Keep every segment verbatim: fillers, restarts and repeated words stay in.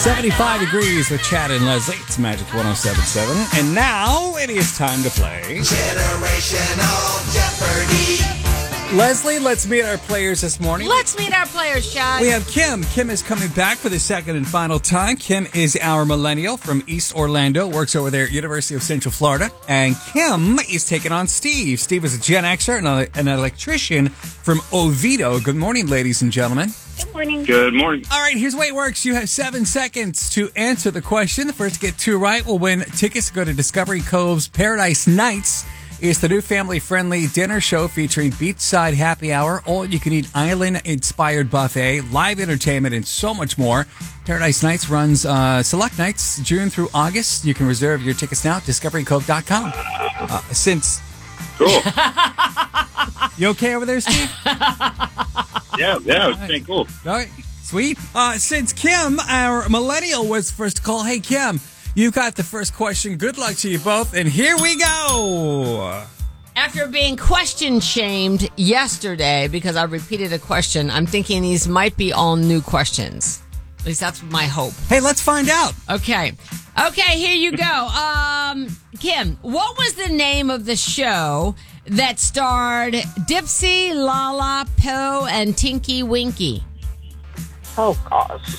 seventy-five degrees with Chad and Leslie. It's Magic one oh seven point seven. And now it is time to play Generational Jeopardy! Leslie, let's meet our players this morning. Let's meet our players, Chad. We have Kim. Kim is coming back for the second and final time. Kim is our millennial from East Orlando, works over there at University of Central Florida. And Kim is taking on Steve. Steve is a Gen Xer and a, an electrician from Oviedo. Good morning, ladies and gentlemen. Good morning. Good morning. All right, here's the way it works. You have seven seconds to answer the question. The first to get two right will win tickets to go to Discovery Cove's Paradise Nights. It's the new family-friendly dinner show featuring beachside happy hour, all-you-can-eat island-inspired buffet, live entertainment, and so much more. Paradise Nights runs uh, select nights June through August. You can reserve your tickets now at discovery cove dot com. Uh, since... Cool. You okay over there, Steve? yeah, yeah, it's been cool. All right, sweet. Uh, since Kim, our millennial, was first to call, hey, Kim, you got the first question. Good luck to you both, and here we go. After being question shamed yesterday because I repeated a question, I'm thinking these might be all new questions. At least that's my hope. Hey, let's find out. Okay. Okay, here you go. Um, Kim, what was the name of the show that starred Dipsy, Lala, Poe, and Tinky Winky? Oh, gosh.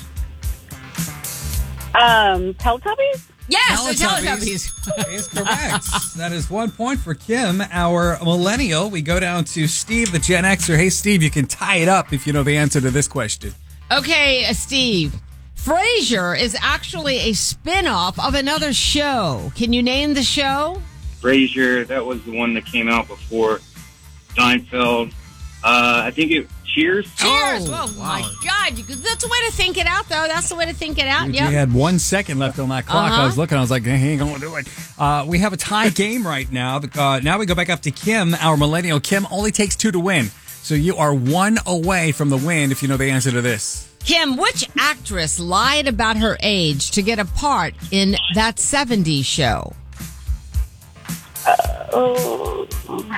Um, Teletubbies? Yes, the Teletubbies Teletubbies. is correct. That is one point for Kim, our millennial. We go down to Steve, the Gen Xer. Hey, Steve, you can tie it up if you know the answer to this question. Okay, uh, Steve. Frasier is actually a spin-off of another show. Can you name the show? Frasier, that was the one that came out before Seinfeld. Uh, I think it Cheers. Cheers! Oh, oh wow. my God! You, that's the way to think it out, though. That's the way to think it out. You, Yep. you had one second left on that clock. Uh-huh. I was looking. I was like, hey, he ain't gonna do it. Uh, we have a tie game right now. Uh, now we go back up to Kim, our millennial. Kim only takes two to win, so you are one away from the win if you know the answer to this. Kim, which actress lied about her age to get a part in That seventies Show? Uh, oh.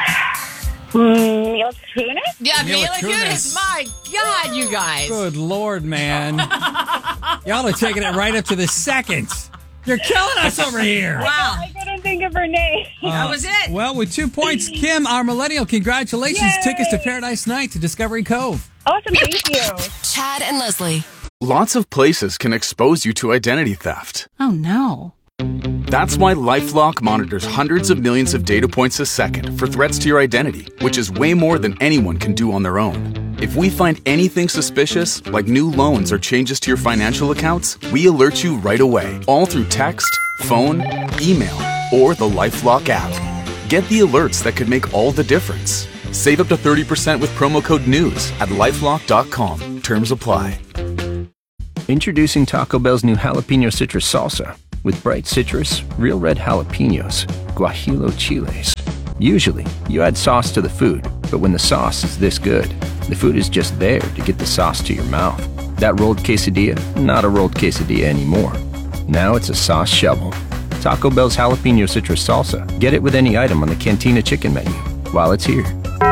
Mila Kunis? Yeah, Mila Mila Kunis. Kunis. My God, you guys. Good Lord, man. Y'all are taking it right up to the second. You're killing us over here. Wow. I couldn't think of her name. Uh, That was it. Well, with two points, Kim, our millennial, congratulations. Yay. Tickets to Paradise Night to Discovery Cove. Awesome, thank you. Chad and Leslie. Lots of places can expose you to identity theft. Oh, no. That's why LifeLock monitors hundreds of millions of data points a second for threats to your identity, which is way more than anyone can do on their own. If we find anything suspicious, like new loans or changes to your financial accounts, we alert you right away, all through text, phone, email, or the LifeLock app. Get the alerts that could make all the difference. Save up to thirty percent with promo code NEWS at lifelock dot com. Terms apply. Introducing Taco Bell's new jalapeno citrus salsa. With bright citrus, real red jalapenos, guajillo chiles. Usually, you add sauce to the food, but when the sauce is this good, the food is just there to get the sauce to your mouth. That rolled quesadilla, not a rolled quesadilla anymore. Now it's a sauce shovel. Taco Bell's jalapeno citrus salsa. Get it with any item on the Cantina chicken menu while it's here.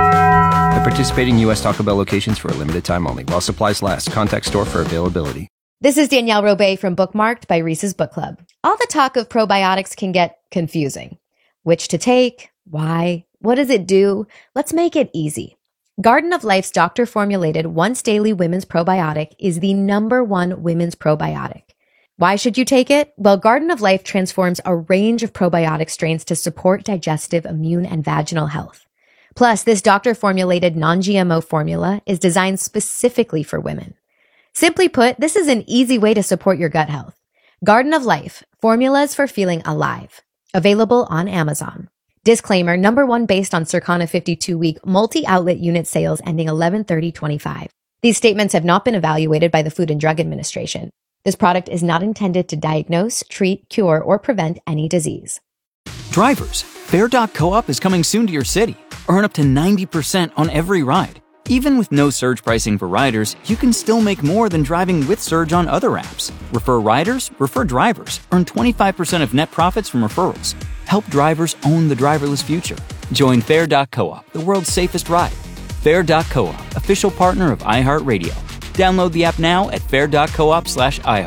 At participating U S Taco Bell locations for a limited time only. While supplies last. Contact store for availability. This is Danielle Robay from Bookmarked by Reese's Book Club. All the talk of probiotics can get confusing. Which to take? Why? What does it do? Let's make it easy. Garden of Life's doctor-formulated once daily women's probiotic is the number one women's probiotic. Why should you take it? Well, Garden of Life transforms a range of probiotic strains to support digestive, immune, and vaginal health. Plus, this doctor-formulated non-G M O formula is designed specifically for women. Simply put, this is an easy way to support your gut health. Garden of Life, formulas for feeling alive. Available on Amazon. Disclaimer, number one based on Circana fifty-two week multi-outlet unit sales ending eleven thirty twenty-five. These statements have not been evaluated by the Food and Drug Administration. This product is not intended to diagnose, treat, cure, or prevent any disease. Drivers, Fair dot coop is coming soon to your city. Earn up to ninety percent on every ride. Even with no surge pricing for riders, you can still make more than driving with Surge on other apps. Refer riders, refer drivers. Earn twenty-five percent of net profits from referrals. Help drivers own the driverless future. Join Fair dot coop, the world's safest ride. Fair dot coop, official partner of iHeartRadio. Download the app now at fair dot coop slash iHeart.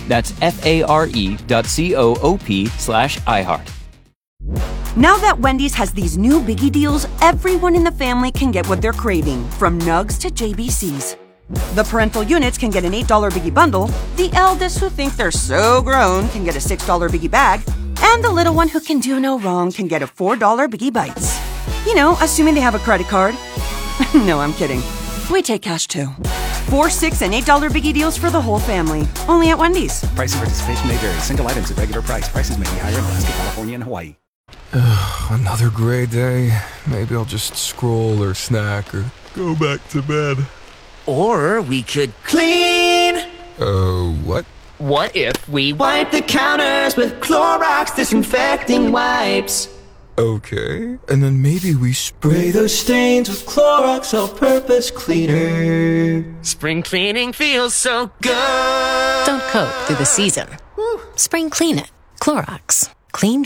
That's F-A-R-E dot C-O-O-P slash iHeart. Now that Wendy's has these new biggie deals, everyone in the family can get what they're craving, from nugs to J B Cs. The parental units can get an eight dollar biggie bundle, the eldest who think they're so grown can get a six dollar biggie bag, and the little one who can do no wrong can get a four dollar biggie bites. You know, assuming they have a credit card. No, I'm kidding. We take cash too. Four, six, and eight dollar biggie deals for the whole family. Only at Wendy's. Price and participation may vary. Single items at regular price. Prices may be higher in Alaska, California, and Hawaii. Another gray day. Maybe I'll just scroll or snack or go back to bed. Or we could clean. Uh, what? What if we wipe the counters with Clorox disinfecting wipes? Okay. And then maybe we spray those stains with Clorox all-purpose cleaner. Spring cleaning feels so good. Don't coat through the season. Spring clean it. Clorox. Clean